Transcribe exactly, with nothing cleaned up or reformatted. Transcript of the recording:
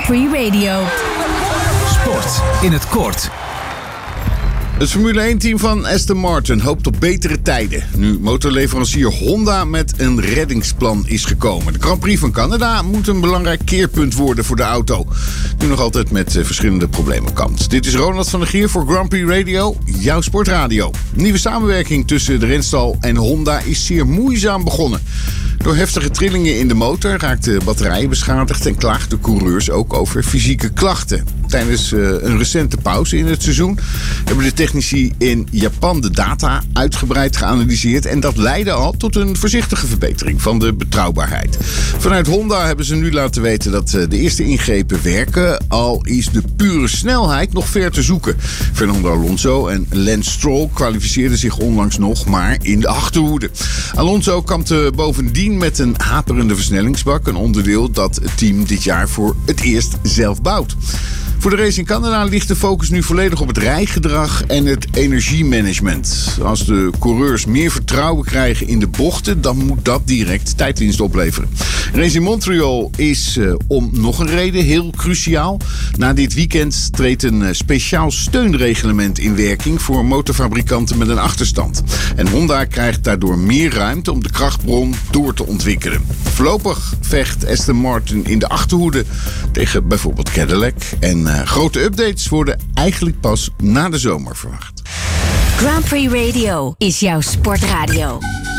Prix Radio. Sport in het kort. Het Formule één-team van Aston Martin hoopt op betere tijden. Nu motorleverancier Honda met een reddingsplan is gekomen. De Grand Prix van Canada moet een belangrijk keerpunt worden voor de auto. Nu nog altijd met verschillende problemen kampt. Dit is Ronald van der Gier voor Grand Prix Radio, jouw sportradio. Nieuwe samenwerking tussen de renstal en Honda is zeer moeizaam begonnen. Door heftige trillingen in de motor raakten batterijen beschadigd en klaagden coureurs ook over fysieke klachten. Tijdens uh, een recente pauze in het seizoen hebben de technici in Japan de data uitgebreid geanalyseerd en dat leidde al tot een voorzichtige verbetering van de betrouwbaarheid. Vanuit Honda hebben ze nu laten weten dat uh, de eerste ingrepen werken, al is de pure snelheid nog ver te zoeken. Fernando Alonso en Lance Stroll kwalificeerden zich onlangs nog, maar in de achterhoede. Alonso kampte bovendien met een haperende versnellingsbak, een onderdeel dat het team dit jaar voor het eerst zelf bouwt. Voor de race in Canada ligt de focus nu volledig op het rijgedrag en het energiemanagement. Als de coureurs meer vertrouwen krijgen in de bochten, dan moet dat direct tijdwinst opleveren. De race in Montreal is uh, om nog een reden heel cruciaal. Na dit weekend treedt een uh, speciaal steunreglement in werking voor motorfabrikanten met een achterstand. En Honda krijgt daardoor meer ruimte om de krachtbron door te ontwikkelen. Voorlopig vecht Aston Martin in de achterhoede tegen bijvoorbeeld Cadillac. En uh, grote updates worden eigenlijk pas na de zomer verwacht. Grand Prix Radio is jouw sportradio.